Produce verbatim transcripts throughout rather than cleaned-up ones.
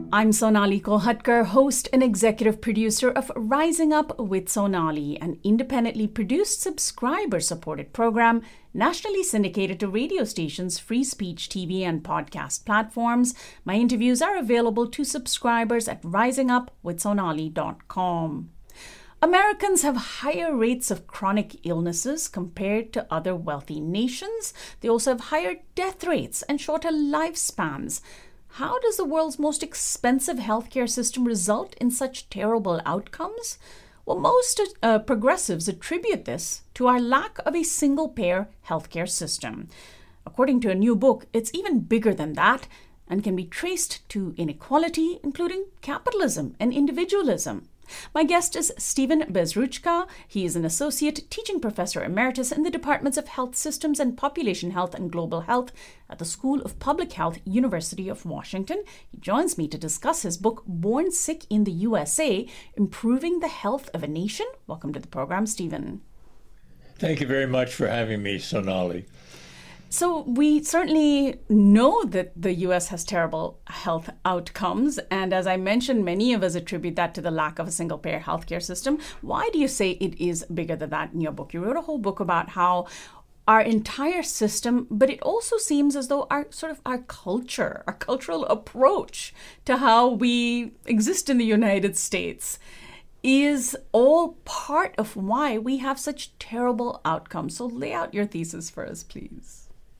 I'm Sonali Kolhatkar, host and executive producer of Rising Up with Sonali, an independently produced, subscriber-supported program nationally syndicated to radio stations, free speech T V, and podcast platforms. My interviews are available to subscribers at rising up with sonali dot com. Americans have higher rates of chronic illnesses compared to other wealthy nations. They also have higher death rates and shorter lifespans. How does the world's most expensive healthcare system result in such terrible outcomes? Well, most uh, progressives attribute this to our lack of a single-payer healthcare system. According to a new book, it's even bigger than that and can be traced to inequality, including capitalism and individualism. My guest is Stephen Bezruchka. He is an associate teaching professor emeritus in the departments of health systems and population health and global health at the School of Public Health, University of Washington. He joins me to discuss his book, Born Sick in the U S A, Improving the Health of a Nation. Welcome to the program, Stephen. Thank you very much for having me, Sonali. So we certainly know that the U S has terrible health outcomes. And as I mentioned, many of us attribute that to the lack of a single-payer healthcare system. Why do you say it is bigger than that in your book? You wrote a whole book about how our entire system, but it also seems as though our sort of our culture, our cultural approach to how we exist in the United States is all part of why we have such terrible outcomes. So lay out your thesis for us, please.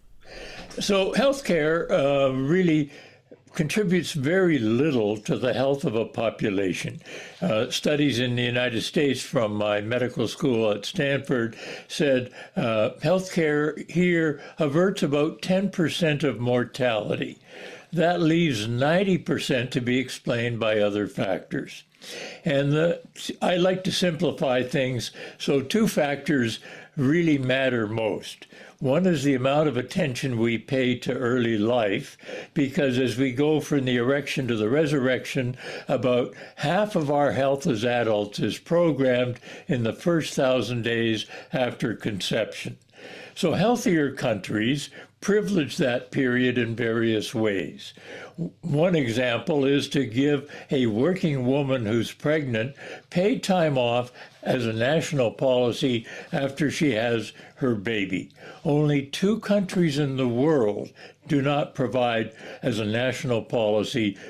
So healthcare uh, really contributes very little to the health of a population. Uh, studies in the United States from my medical school at Stanford said uh, healthcare here averts about ten percent of mortality. That leaves ninety percent to be explained by other factors. And the, I like to simplify things, so two factors really matter most. One is the amount of attention we pay to early life, because as we go from the erection to the resurrection, about half of our health as adults is programmed in the first thousand days after conception. So healthier countries privilege that period in various ways. One example is to give a working woman who's pregnant paid time off as a national policy after she has her baby. Only two countries in the world do not provide as a national policy